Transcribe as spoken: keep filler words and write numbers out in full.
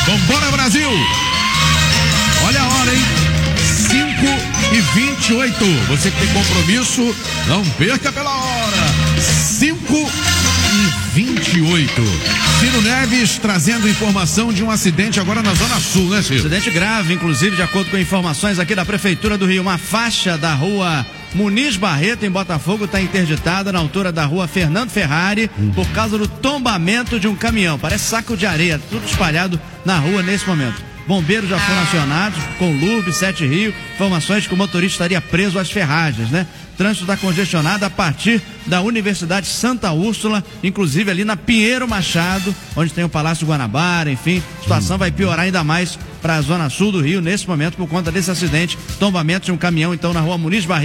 Vambora, Brasil! Olha a hora, hein? cinco e vinte e oito. Você que tem compromisso, não perca pela hora. cinco e vinte e oito. Ciro Neves trazendo informação de um acidente agora na Zona Sul, né, Ciro? Acidente grave, inclusive, de acordo com informações aqui da Prefeitura do Rio. Uma faixa da rua Muniz Barreto, em Botafogo, está interditada na altura da rua Fernando Ferrari hum. por causa do tombamento de um caminhão. Parece saco de areia, tudo espalhado na rua nesse momento. Bombeiros já foram acionados com L U R B, Sete Rio, informações que o motorista estaria preso às ferragens, né? Trânsito está congestionado a partir da Universidade Santa Úrsula, inclusive ali na Pinheiro Machado, onde tem o Palácio Guanabara, enfim, a situação vai piorar ainda mais para a zona sul do Rio nesse momento por conta desse acidente, tombamento de um caminhão então na rua Muniz Barreto.